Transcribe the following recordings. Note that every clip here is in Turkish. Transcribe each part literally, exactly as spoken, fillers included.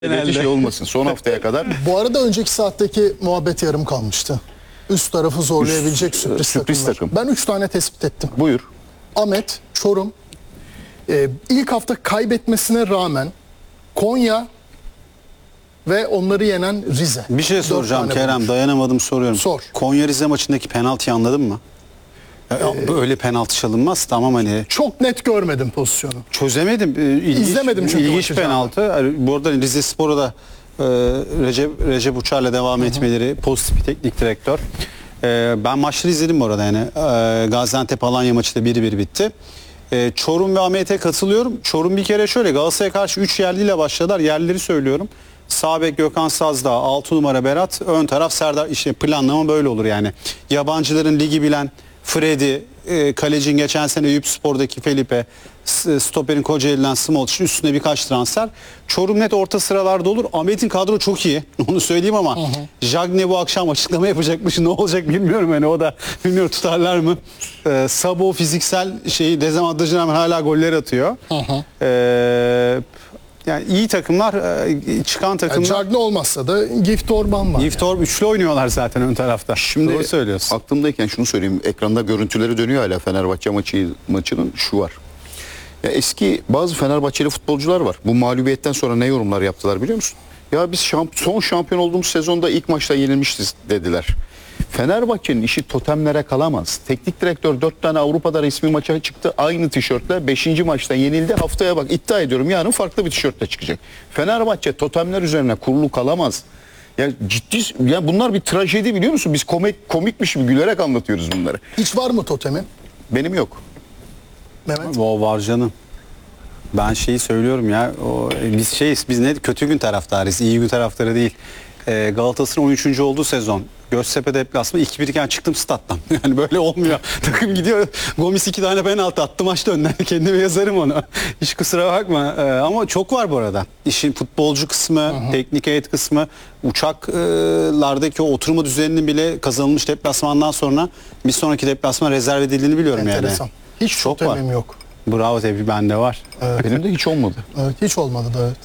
Genelde şey olmasın son haftaya kadar. Bu arada önceki saatteki muhabbet yarım kalmıştı. Üst tarafı zorlayabilecek Üst, sürpriz, sürpriz takımlar. takım. Ben üç tane tespit ettim. Buyur. Ahmet, Çorum, e, ilk hafta kaybetmesine rağmen Konya ve onları yenen Rize. Bir şey Dört soracağım tane Kerem, bulmuş. dayanamadım soruyorum. Sor. Konya Rize maçındaki penaltıyı anladın mı? Ya, böyle penaltı çalınmaz, tamam hani Çok net görmedim pozisyonu. çözemedim. Ee, İlginç, İzlemedim çünkü İlginç maçı penaltı. Yani bu arada Rize Spor'a da e, Recep, Recep Uçar'la devam etmeleri, pozitif bir teknik direktör. E, ben maçları izledim bu arada yani. E, Gaziantep Alanya maçı da bir bir bitti. E, Çorum ve Ahmet'e katılıyorum. Çorum bir kere şöyle Galatasaray'a karşı üç yerliyle başladılar. Yerleri söylüyorum. Sağ bek Gökhan Sazdağ, altı numara Berat, ön taraf Serdar. İşte planlama böyle olur yani. Yabancıların ligi bilen Freddy, e, kalecin geçen sene Eyüp Spor'daki Felipe, stoperin Kocaeli'den Smolç, üstüne birkaç transfer. Çorum net orta sıralarda olur. Ahmet'in kadro çok iyi. Onu söyleyeyim ama Jagne bu akşam açıklama yapacakmış. Ne olacak bilmiyorum yani, o da bilmiyorum tutarlar mı. E, Sabo fiziksel şeyi dezavantajına rağmen hala goller atıyor. E, yani iyi takımlar, e, çıkan Yani takımlar. Cagney olmazsa da Gift Orban var. Gift Orb üçlü oynuyorlar zaten ön tarafta. Şimdi Doğru söylüyorsun. aklımdayken şunu söyleyeyim. Ekranda görüntüleri dönüyor hala Fenerbahçe maçı maçının şu var. Ya eski bazı Fenerbahçeli futbolcular var. Bu mağlubiyetten sonra ne yorumlar yaptılar biliyor musun? Ya biz şamp son şampiyon olduğumuz sezonda ilk maçta yenilmişiz dediler. Fenerbahçe'nin işi totemlere kalamaz. Teknik direktör dört tane Avrupa'da resmi maça çıktı. Aynı tişörtle beşinci maçta yenildi. Haftaya bak iddia ediyorum yarın farklı bir tişörtle çıkacak. Fenerbahçe totemler üzerine kurulu kalamaz. Ya ciddi ya bunlar bir trajedi biliyor musun? Biz komik komikmiş gibi gülerek anlatıyoruz bunları. Hiç var mı totemi? Benim yok. Mehmet. O var canım. Ben şeyi söylüyorum ya. O, biz şeyiz. Biz ne kötü gün taraftarıyız. İyi gün taraftarı değil. Ee, Galatasaray'ın on üçüncü olduğu sezon Göztepe deplasmanı iki bir iken çıktım stat'tan. Yani böyle olmuyor. Takım gidiyor. Gomis iki tane penaltı attı maçta önden. Kendime yazarım onu. Hiç kusura bakma. Ee, ama çok var bu arada. İşin futbolcu kısmı, hı hı. teknik heyet kısmı, uçaklardaki o oturma düzeninin bile kazanılmış deplasmandan sonra bir sonraki deplasman rezerv edildiğini biliyorum. Enteresan. Yani. Hiç çok totemim var. yok. Bravo, tebrik, bende var. Evet. Benim de hiç olmadı. Evet, hiç olmadı da evet.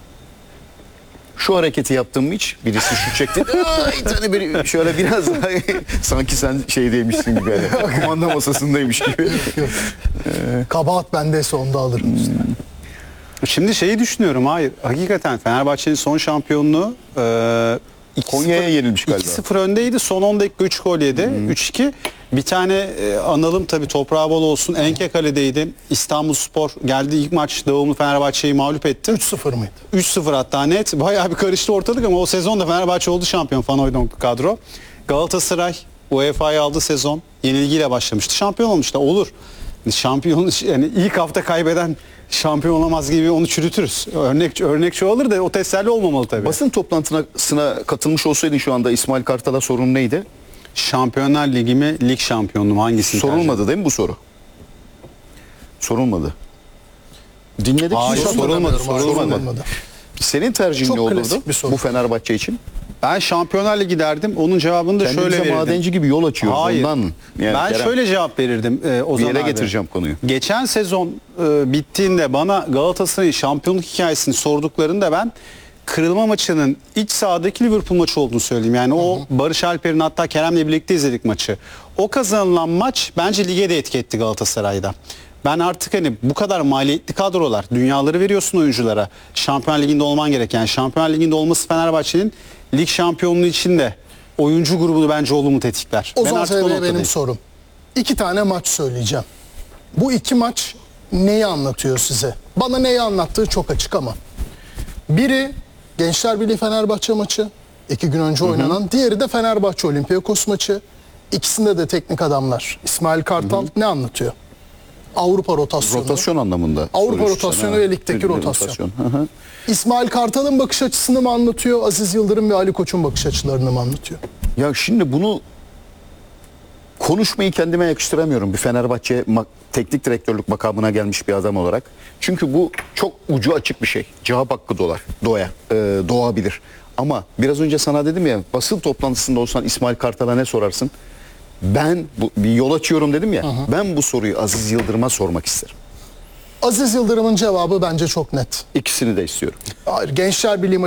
Şu hareketi yaptım mı hiç? Birisi şu çekti. Ay, tane bir şöyle biraz daha sanki sen şeydeymişsin gibi. Yani. Kumanda masasındaymış gibi. Kabahat bendeyse onu da alırım işte. Şimdi şeyi düşünüyorum, hayır. Hakikaten Fenerbahçe'nin son şampiyonluğu e, Konya'ya yenilmiş galiba. iki sıfır öndeydi. Son on dakika üç gol yedi. Hmm. üç iki. Bir tane e, analım tabii, toprağı bol olsun. Enke kaledeydi. İstanbulspor geldi, ilk maç Davumlu Fenerbahçe'yi mağlup etti. üç sıfır mıydı? üç sıfır hatta net. Bayağı bir karıştı ortalık ama o sezonda Fenerbahçe oldu şampiyon. Van Hooydonk'lu kadro. Galatasaray U E F A'yı aldığı sezon yenilgiyle başlamıştı. Şampiyon olmuştu. Olur. Şampiyon yani ilk hafta kaybeden şampiyon olamaz gibi onu çürütürüz. Örnek örnek çoğalır da o teselli olmamalı tabii. Basın toplantısına katılmış olsaydın şu anda İsmail Kartal'a sorun neydi? Şampiyonlar Ligi mi, lig şampiyonluğu mu, hangisini Sorulmadı tercih? değil mi bu soru? Sorulmadı. Dinledik. Hayır, hiç sorulmadı, sorulmadı. sorulmadı. Senin tercihin Çok ne olurdu klasik bir soru. bu Fenerbahçe için? Ben Şampiyonlar Ligi derdim. Onun cevabını da Kendimize şöyle verirdim. madenci gibi yol açıyoruz Hayır. ondan. Yani ben Kerem, şöyle cevap verirdim e, Ozan bir yere abi. getireceğim konuyu. Geçen sezon e, bittiğinde bana Galatasaray'ın şampiyonluk hikayesini sorduklarında ben kırılma maçının iç sahadaki Liverpool maçı olduğunu söyleyeyim. Yani o hı hı. Barış Alper'in, hatta Kerem'le birlikte izledik maçı. O kazanılan maç bence lige de etki etti Galatasaray'da. Ben artık hani bu kadar maliyetli kadrolar, dünyaları veriyorsun oyunculara. Şampiyonlar Ligi'nde olman gereken, Şampiyonlar Ligi'nde olması Fenerbahçe'nin lig şampiyonluğu için de oyuncu grubunu bence olumlu tetikler. O Ben zaman artık o benim noktadayım. sorum. İki tane maç söyleyeceğim. Bu iki maç neyi anlatıyor size? Bana neyi anlattığı çok açık ama. Biri Gençler Birliği Fenerbahçe maçı. iki gün önce oynanan. Hı hı. Diğeri de Fenerbahçe Olympiakos maçı. İkisinde de teknik adamlar. İsmail Kartal hı hı. ne anlatıyor? Avrupa rotasyonu. Rotasyon anlamında. Avrupa rotasyonu ve ligdeki rotasyon. rotasyon. Hı hı. İsmail Kartal'ın bakış açısını mı anlatıyor? Aziz Yıldırım ve Ali Koç'un bakış açılarını mı anlatıyor? Ya şimdi bunu konuşmayı kendime yakıştıramıyorum bir Fenerbahçe teknik direktörlük makamına gelmiş bir adam olarak. Çünkü bu çok ucu açık bir şey. Cevap hakkı dolar, doğaya, e, doğabilir. Ama biraz önce sana dedim ya, basın toplantısında olsan İsmail Kartal'a ne sorarsın? Ben bu, bir yol açıyorum dedim ya. Hı hı. Ben bu soruyu Aziz Yıldırım'a sormak isterim. Aziz Yıldırım'ın cevabı bence çok net. İkisini de istiyorum. Hayır, Gençler Birliği